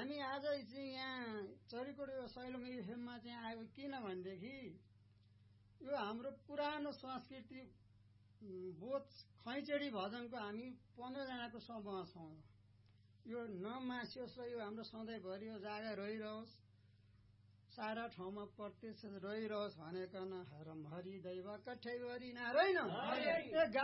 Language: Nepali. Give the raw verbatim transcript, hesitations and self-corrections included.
हामी आज चाहिँ यहाँ चरीकोट सैलुङ एफएममा चाहिँ आएको किनभनेदेखि यो हाम्रो पुरानो संस्कृति बोध खैचडी भजनको हामी पन्ध्रजनाको समूह छौँ। यो नमासियोस् र यो हाम्रो सधैँभरि यो जागा रहिरहोस्, सारा ठाउँमा प्रत्यक्ष रहिरहोस् भनेकन हरम हरि दैव कठैवरी नारायण